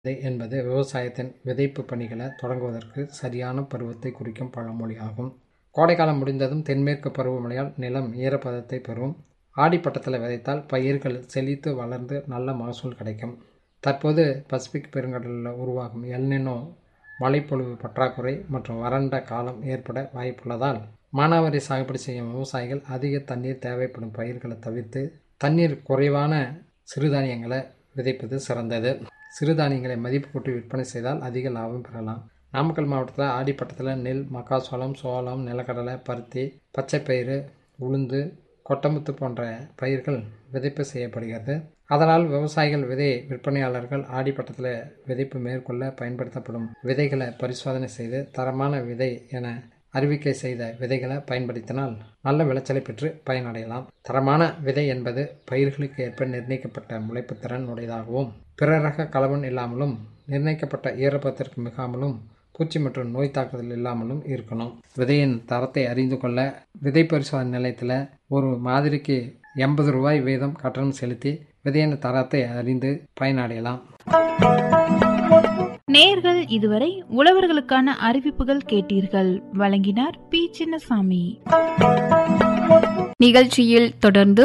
என்பது விவசாயத்தின் விதைப்பு பணிகளை தொடங்குவதற்கு சரியான பருவத்தை குறிக்கும் பழமொழியாகும். கோடைக்காலம் முடிந்ததும் தென்மேற்கு பருவமழையால் நிலம் ஈரப்பதத்தை பெறும். ஆடிப்பட்டத்தில் விதைத்தால் பயிர்கள் செழித்து வளர்ந்து நல்ல மகசூல் கிடைக்கும். தற்போது பசிபிக் பெருங்கடலில் உருவாகும் எல்னினோ மழைப்பொழிவு பற்றாக்குறை மற்றும் வறண்ட காலம் ஏற்பட வாய்ப்புள்ளதால் மானாவாரி சாகுபடி செய்யும் விவசாயிகள் அதிக தண்ணீர் தேவைப்படும் பயிர்களை தவிர்த்து தண்ணீர் குறைவான சிறுதானியங்களை விதைப்பது சிறந்தது. சிறுதானியங்களை மதிப்பு கூட்டி விற்பனை செய்தால் அதிக லாபம் பெறலாம். நாமக்கல் மாவட்டத்தில் ஆடிப்பட்டத்தில் நெல், மக்காச்சோளம், சோளம், நிலக்கடலை, பருத்தி, பச்சைப்பயிறு, உளுந்து, கொட்டமுத்து போன்ற பயிர்கள் விதைப்பு செய்யப்படுகிறது. அதனால் விவசாயிகள், விதை விற்பனையாளர்கள் ஆடிப்பட்டத்தில் விதைப்பு மேற்கொள்ள பயன்படுத்தப்படும் விதைகளை பரிசோதனை செய்து தரமான விதை என அறிவிக்கை செய்த விதைகளை பயன்படுத்தினால் நல்ல விளைச்சலை பெற்று பயனடையலாம். தரமான விதை என்பது பயிர்களுக்கு ஏற்ப நிர்ணயிக்கப்பட்ட முளைப்பு திறன் உடையதாகவும் பிற ரக கலவன் இல்லாமலும் நிர்ணயிக்கப்பட்ட ஈரப்பதத்திற்கு மிகாமலும் பூச்சி மற்றும் நோய் தாக்குதல் இல்லாமலும் இருக்கணும். விதையின் தரத்தை அறிந்து கொள்ள விதை பரிசோதனை நிலையத்தில் ஒரு மாதிரிக்கு 80 ரூபாய் வீதம் கட்டணம் செலுத்தி விதையின் தரத்தை அறிந்து பயனடையலாம். நேயர்கள் இதுவரை உழவர்களுக்கான அறிவிப்புகள் கேட்டீர்கள். வழங்கினார் பி. சின்னசாமி. நிகழ்ச்சியில் தொடர்ந்து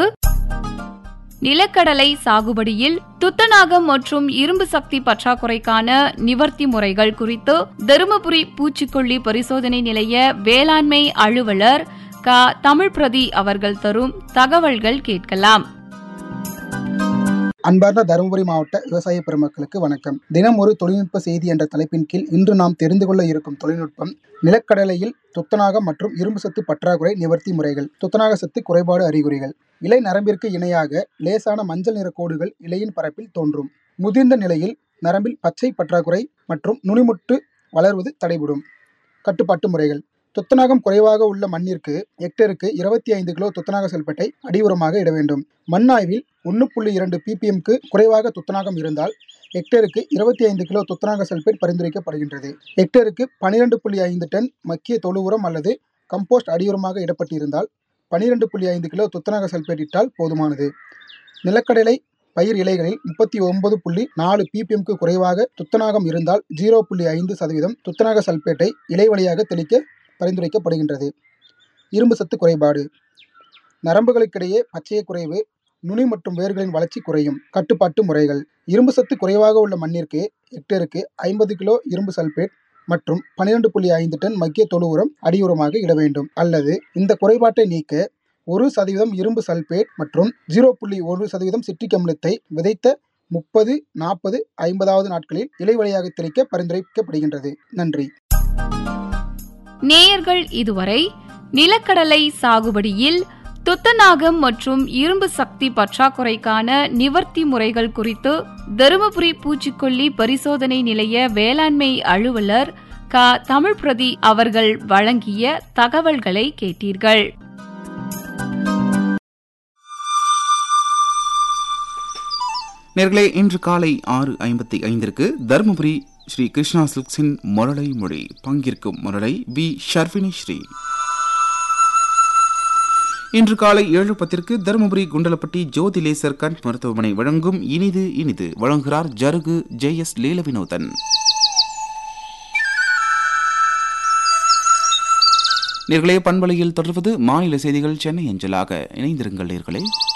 நிலக்கடலை சாகுபடியில் துத்தநாகம் மற்றும் இரும்பு சக்தி பற்றாக்குறைக்கான நிவர்த்தி முறைகள் குறித்து தருமபுரி பூச்சிக்கொல்லி பரிசோதனை நிலைய வேளாண்மை அலுவலர் க. தமிழ்பிரதி அவர்கள் தரும் தகவல்கள் கேட்கலாம். அன்பார்ந்த தருமபுரி மாவட்ட விவசாய பெருமக்களுக்கு வணக்கம். தினம் ஒரு தொழில்நுட்ப செய்தி என்ற தலைப்பின் கீழ் இன்று நாம் தெரிந்து கொள்ள இருக்கும் தொழில்நுட்பம் நிலக்கடலையில் துத்தநாகம் மற்றும் இரும்பு சத்து பற்றாக்குறை நிவர்த்தி முறைகள். துத்தநாக சத்து குறைபாடு அறிகுறிகள். இலை நரம்பிற்கு இணையாக லேசான மஞ்சள் நிற கோடுகள் இலையின் பரப்பில் தோன்றும். முதிர்ந்த நிலையில் நரம்பில் பச்சை பற்றாக்குறை மற்றும் நுனிமுட்டு வளர்வது தடைபடும். கட்டுப்பாட்டு முறைகள். துத்தநாகம் குறைவாக உள்ள மண்ணிற்கு ஹெக்டருக்கு 25 கிலோ துத்தநாக சல்பேட்டை அடி உரமாக இட வேண்டும். மண் ஆய்வில் 1.2 ppmக்கு குறைவாக துத்தநாகம் இருந்தால் ஹெக்டருக்கு 25 கிலோ துத்தநாக சல்பேட் பரிந்துரைக்கப்படுகின்றது. ஹெக்டருக்கு 12.5 டன் மக்கிய தொழு உரம் அல்லது கம்போஸ்ட் அடியுரமாக இடப்பட்டிருந்தால் 12.5 கிலோ துத்தநாக சல்பேட் இட்டால் போதுமானது. நிலக்கடலை பயிர் இலைகளில் 39.4 ppmக்கு குறைவாக துத்தநாகம் இருந்தால் 0.5% துத்தநாக சல்பேட்டை இலை வழியாக தெளிக்க பரிந்துரைக்கப்படுகின்றது. இரும்பு சத்து குறைபாடு. நரம்புகளுக்கிடையே பச்சைய குறைவு, நுனி மற்றும் வேர்களின் வளர்ச்சி குறையும். கட்டுப்பாட்டு முறைகள். இரும்பு சத்து குறைவாக உள்ள மண்ணிற்கு ஹெக்டருக்கு 50 கிலோ இரும்பு சல்பேட் மற்றும் 12.5 டன் மக்கிய தொழு உரம் அடியுரமாக இட வேண்டும். அல்லது இந்த குறைபாட்டை நீக்க 1% இரும்பு சல்பேட் மற்றும் 0.1% சிட்ரிக் அமிலத்தை விதைத்த 30, 40, 50வது நாட்களில் இலை வழியாக தெளிக்க பரிந்துரைக்கப்படுகின்றது. நன்றி. நேயர்கள் இதுவரை நிலக்கடலை சாகுபடியில் துத்தநாகம் மற்றும் இரும்பு சக்தி பற்றாக்குறைக்கான நிவர்த்தி முறைகள் குறித்து தருமபுரி பூச்சிக்கொல்லி பரிசோதனை நிலைய வேளாண்மை அலுவலர் க. தமிழ்பிரதி அவர்கள் வழங்கிய தகவல்களை கேட்டீர்கள். நேர்களே, இன்று காலை 6:55 தருமபுரி ஸ்ரீ கிருஷ்ணா சில்க்ஸின் மொரளை மொழி பங்கிற்கும் மொரளை வி. ஷர்வினி ஸ்ரீ. இன்று காலை 7:10 தருமபுரி குண்டலப்பட்டி ஜோதி லேசர் கண் மருத்துவமனை வழங்கும் இனிது இனிது. வழங்குகிறார் ஜருகு ஜே.எஸ். லீலவினோதன். நேர்களே, பண்பலையில் தொடர்வது மாநில செய்திகள் சென்னை அஞ்சலாக. இணைந்திருங்கள் நேர்களே.